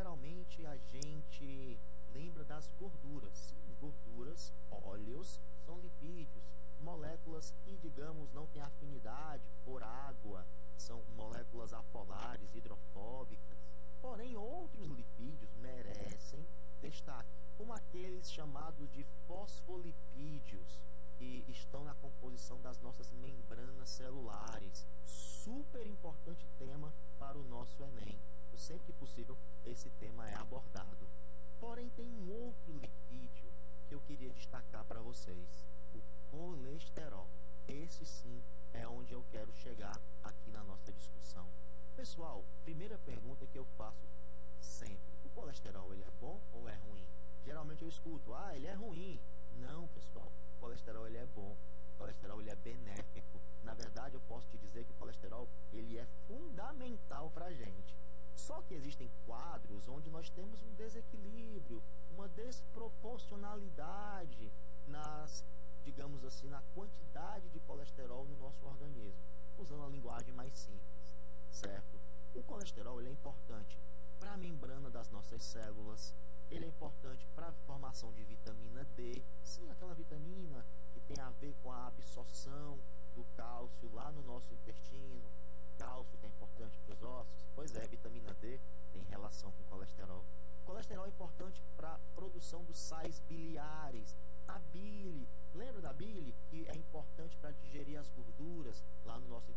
geralmente a gente lembra das gorduras. Sim, gorduras, óleos, são lipídios, moléculas que, digamos, não têm afinidade por água, são moléculas apolares, hidrofóbicas. Porém, outros lipídios merecem destaque, como aqueles chamados de fosfolipídios, que estão na composição das nossas membranas celulares. Super importante tema para o nosso Enem. Sempre que possível, esse tema é abordado. Porém, tem um outro lipídio que eu queria destacar para vocês: o colesterol. Esse sim é onde eu quero chegar aqui na nossa discussão. Pessoal, primeira pergunta que eu faço sempre: o colesterol ele é bom ou é ruim? Geralmente eu escuto: ele é ruim. Não, pessoal, o colesterol ele é bom. O colesterol ele é benéfico. Na verdade, eu posso te dizer que o colesterol ele é fundamental para a gente. Só que existem quadros onde nós temos um desequilíbrio, uma desproporcionalidade digamos assim, na quantidade de colesterol no nosso organismo, usando a linguagem mais simples, certo? O colesterol ele é importante para a membrana das nossas células, ele é importante para a formação de vitamina D, sim, aquela vitamina que tem a ver com a absorção do cálcio lá no nosso intestino, cálcio que é importante para os ossos, pois é, vitamina D